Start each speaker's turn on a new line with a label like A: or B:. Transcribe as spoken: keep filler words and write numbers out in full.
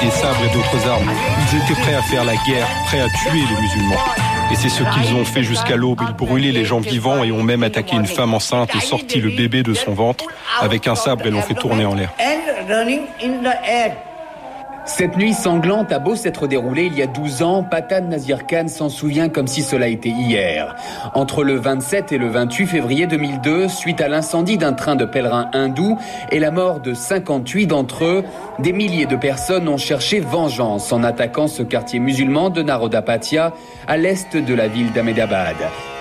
A: des sabres et d'autres armes. Ils étaient prêts à faire la guerre, prêts à tuer les musulmans. Et c'est ce qu'ils ont fait jusqu'à l'aube. Ils brûlaient les gens vivants et ont même attaqué une femme enceinte et sorti le bébé de son ventre avec un sabre et l'ont fait tourner en l'air.
B: Cette nuit sanglante a beau s'être déroulée il y a douze ans, Patan Nazir Khan s'en souvient comme si cela était hier. Entre le vingt-sept et le vingt-huit février deux mille deux, suite à l'incendie d'un train de pèlerins hindous et la mort de cinquante-huit d'entre eux, des milliers de personnes ont cherché vengeance en attaquant ce quartier musulman de Naroda Patia, à l'est de la ville d'Ahmedabad.